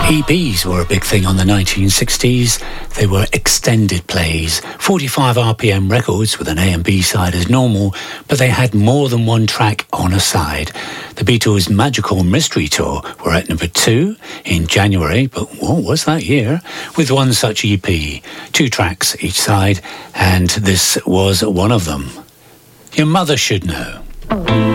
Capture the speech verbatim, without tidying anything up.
E Ps were a big thing on the nineteen sixties. They were extended plays, forty-five R P M records with an A and B side as normal, but they had more than one track on a side. The Beatles' Magical Mystery Tour were at number two in January, but what was that year? With one such E P, two tracks each side, and this was one of them. Your Mother Should Know.